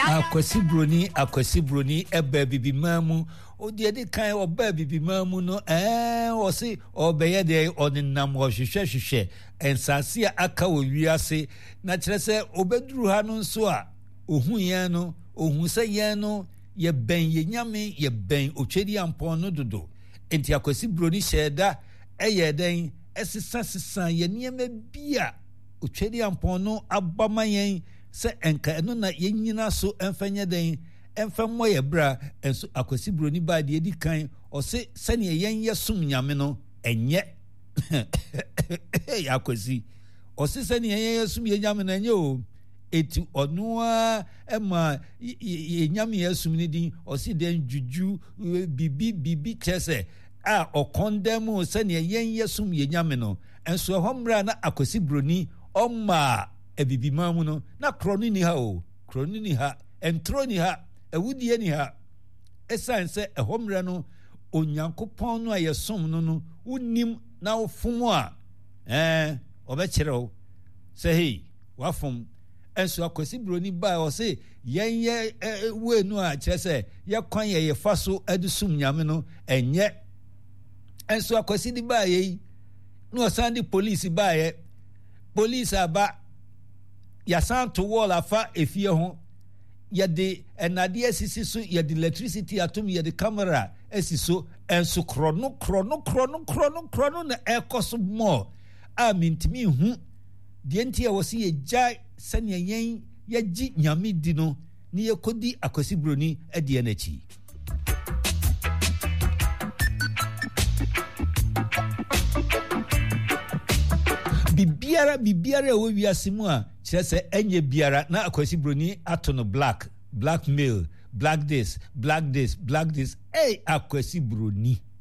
akwasi broni eba bibimamu odi edi kan oba bibimamu no o se obeye de onenam wo hwehwehwehwe ensase aka wo wiase na kire se obeduru ha no nso a ohun yen no ohun se yen no ye ben ye nyame ye ben otwedi ampon no dodo enti akwasi broni sheda eye den esisa ye niema bia otwedi ampon no abamayen se enka eno na yenyina so emfanye den emfammo ye bra enso akwasi broni ba de edi kan o se sene yen yesum nyame no enye akwasi o se sene yen yesum ye nyame no enye o eti onua ema ye nyame yesum ni din o se den juju bibi chese a o condemn sene yen yesum ye nyame no enso homra na akwasi broni omma ebibimamu no na kroni ni ha o kroni ni ha entro ni ha ewudie ni ha esanse ehomre no onyankopon no ayesom no unim na ofum a obekere se hey wafum enso akwasi broni ba o se yenye we no a kire se ye kwan ye faso adusum nyame no enye enso akwasi di ba ye no sandi police ba ye police aba ya santo wall afa efie ho ya de enade asisi so ya de electricity atom ya de camera asiso enso krono na ekoso mo a mintimi hu de ntia wosi ye jai sane yen ya gi nyame di no ni ye kodi akwasi broni ade anachi bibiara wo wiasimu a chese enye biara na akwasi broni atono blackmail black this akwasi broni